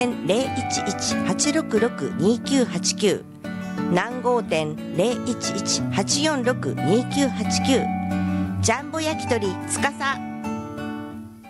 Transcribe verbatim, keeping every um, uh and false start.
ゼロいちいち はちろくろく にきゅうはちきゅう南郷店 ゼロいちいち はちよんろく にきゅうはちきゅうジャンボ焼き鳥つかさ